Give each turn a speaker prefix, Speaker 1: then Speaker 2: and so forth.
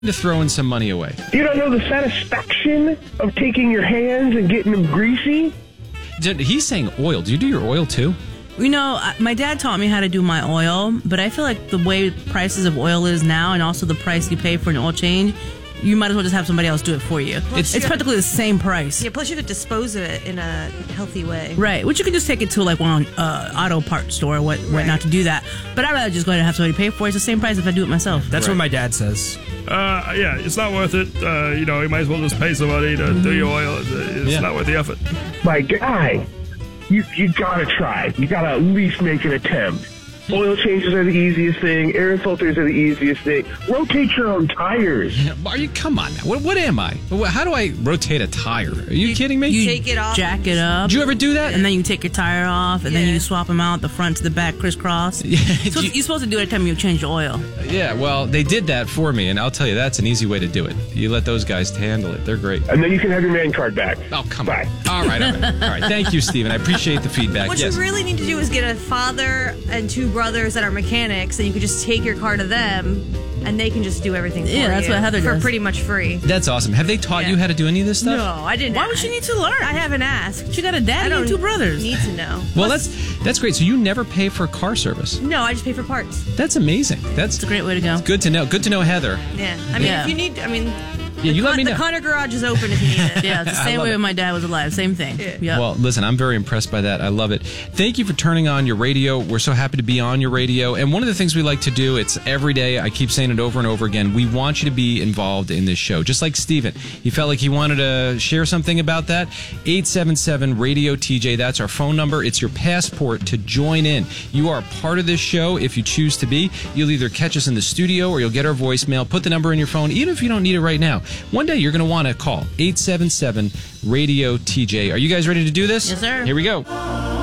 Speaker 1: to throwing some money away.
Speaker 2: You don't know the satisfaction of taking your hands and getting them greasy?
Speaker 1: He's saying oil. Do you do your oil too?
Speaker 3: You know, my dad taught me how to do my oil, but I feel like the way prices of oil is now and also the price you pay for an oil change, you might as well just have somebody else do it for you. It's practically the same price.
Speaker 4: Yeah, plus you have to dispose of it in a healthy way.
Speaker 3: Right, which you can just take it to like one auto parts store or whatnot to do that. But I'd rather just go ahead and have somebody pay for it. It's the same price if I do it myself.
Speaker 5: That's what my dad says.
Speaker 6: Yeah, it's not worth it. You might as well just pay somebody to do your oil. It's not worth the effort.
Speaker 2: My guy, you gotta try. You gotta at least make an attempt. Oil changes are the easiest thing. Air filters are the easiest thing. Rotate your own tires.
Speaker 1: Come on now. What am I? How do I rotate a tire? Are you kidding me?
Speaker 3: You
Speaker 4: take it off.
Speaker 3: Jack it up.
Speaker 1: Did you ever do that?
Speaker 3: And then you take your tire off, and then you swap them out, the front to the back, crisscross.
Speaker 1: Yeah.
Speaker 3: So you're supposed to do it every time you change the oil.
Speaker 1: Yeah, well, they did that for me, and I'll tell you, that's an easy way to do it. You let those guys handle it. They're great.
Speaker 2: And then you can have your man card back.
Speaker 1: Oh, come
Speaker 2: Bye.
Speaker 1: on. All right. All right. Thank you, Steven. I appreciate the feedback.
Speaker 4: What you really need to do is get a father and two brothers that are mechanics, and you could just take your car to them, and they can just do everything for you.
Speaker 3: Yeah, that's what Heather does.
Speaker 4: For pretty much free.
Speaker 1: That's awesome. Have they taught you how to do any of this stuff?
Speaker 4: No, I didn't.
Speaker 3: Why would she need to learn?
Speaker 4: I haven't asked.
Speaker 3: She got a dad and two brothers.
Speaker 4: Need to know.
Speaker 1: Well, that's great. So you never pay for car service?
Speaker 4: No, I just pay for parts.
Speaker 1: That's amazing.
Speaker 3: That's a great way to go.
Speaker 1: Good to know. Good to know, Heather.
Speaker 4: Yeah. I mean, if you need,
Speaker 1: you let me know.
Speaker 4: The Connor garage is open if you need it.
Speaker 3: Yeah, it's the same way when my dad was alive. Same thing. Yeah.
Speaker 1: Well, listen, I'm very impressed by that. I love it. Thank you for turning on your radio. We're so happy to be on your radio. And one of the things we like to do, it's every day, I keep saying it over and over again, we want you to be involved in this show. Just like Steven. He felt like he wanted to share something about that. 877-RADIO-TJ. That's our phone number. It's your passport to join in. You are a part of this show if you choose to be. You'll either catch us in the studio or you'll get our voicemail. Put the number in your phone, even if you don't need it right now. One day you're going to want to call 877-RADIO-TJ. Are you guys ready to do this?
Speaker 3: Yes, sir.
Speaker 1: Here we go.